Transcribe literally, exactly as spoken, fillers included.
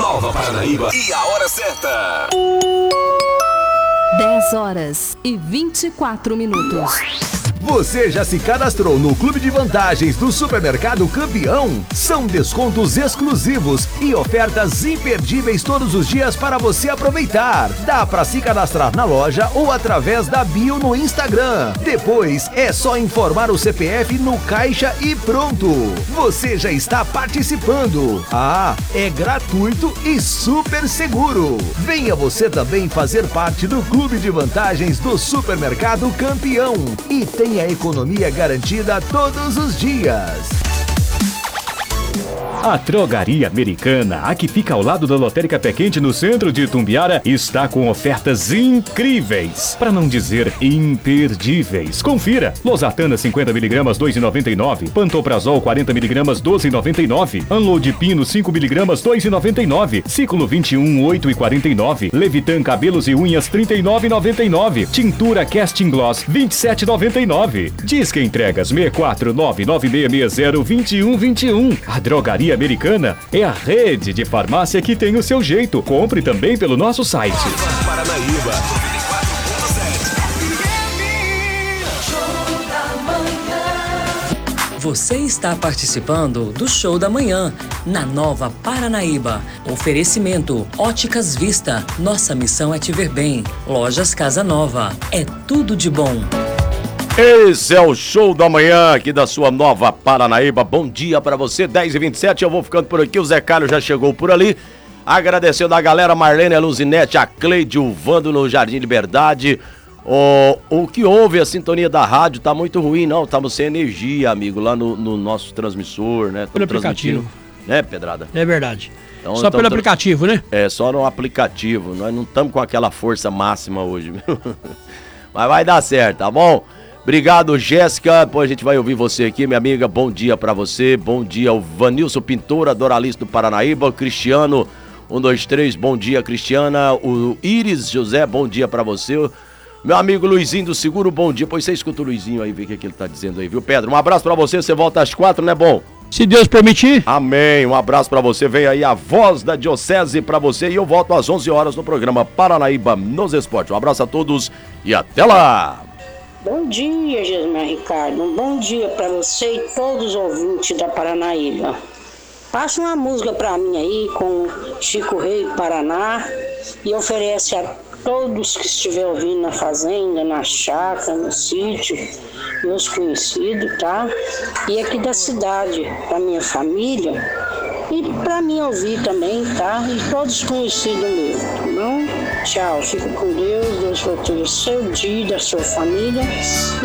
Nova Paranaíba e a hora certa. dez horas e vinte e quatro minutos. Você já se cadastrou no Clube de Vantagens do Supermercado Campeão? São descontos exclusivos e ofertas imperdíveis todos os dias para você aproveitar. Dá para se cadastrar na loja ou através da bio no Instagram. Depois é só informar o C P F no caixa e pronto. Você já está participando. Ah, é gratuito e super seguro. Venha você também fazer parte do Clube de Vantagens do Supermercado Campeão e tenha a economia garantida todos os dias. A Drogaria Americana, a que fica ao lado da Lotérica Pé Quente no centro de Itumbiara, está com ofertas incríveis, para não dizer imperdíveis. Confira: losartana cinquenta miligramas dois reais e noventa e nove centavos, pantoprazol quarenta miligramas doze reais e noventa e nove centavos, Anlodipino cinco miligramas dois reais e noventa e nove centavos, Ciclo vinte e um oito reais e quarenta e nove centavos, Levitan cabelos e unhas trinta e nove reais e noventa e nove centavos, Tintura Casting Gloss vinte e sete reais e noventa e nove centavos. Disque entregas seis quatro nove nove seis seis zero dois um dois um. A Drogaria Americana é a rede de farmácia que tem o seu jeito. Compre também pelo nosso site. Paranaíba. Você está participando do Show da Manhã, na Nova Paranaíba. Oferecimento Óticas Vista. Nossa missão é te ver bem. Lojas Casa Nova. É tudo de bom. Esse é o Show da Manhã aqui da sua Nova Paranaíba. Bom dia pra você, dez e vinte e sete. Eu vou ficando por aqui. O Zé Carlos já chegou por ali. Agradecendo a galera, Marlene, a Luzinete, a Cleide, o Vando no Jardim Liberdade. O, o que houve, a sintonia da rádio tá muito ruim, não. Estamos sem energia, amigo, lá no, no nosso transmissor, né? Pelo aplicativo. Né, Pedrada? É verdade. Então, só então, pelo aplicativo, né? É, só no aplicativo. Nós não estamos com aquela força máxima hoje. Mas vai dar certo, tá bom? Obrigado, Jéssica. Depois a gente vai ouvir você aqui, minha amiga. Bom dia pra você. Bom dia, o Vanilson Pintor, adoralista do Paranaíba. O Cristiano, um, dois, três. Bom dia, Cristiana. O Iris José, bom dia pra você. Meu amigo Luizinho do Seguro, bom dia. Pois você escuta o Luizinho aí, vê o que, que ele tá dizendo aí, viu, Pedro? Um abraço pra você. Você volta às quatro, né, bom? Se Deus permitir. Amém. Um abraço pra você. Vem aí a voz da Diocese pra você. E eu volto às onze horas no programa Paranaíba nos Esportes. Um abraço a todos e até lá. Bom dia, Jesmer Ricardo. Um bom dia para você e todos os ouvintes da Paranaíba. Passa uma música para mim aí com Chico Rei Paraná e oferece a todos que estiver ouvindo na fazenda, na chácara, no sítio, meus conhecidos, tá? E aqui da cidade, da minha família. E para mim ouvir também, tá? E todos conhecidos mesmo, tá bom? Tchau, fica com Deus, Deus proteja o seu dia, da sua família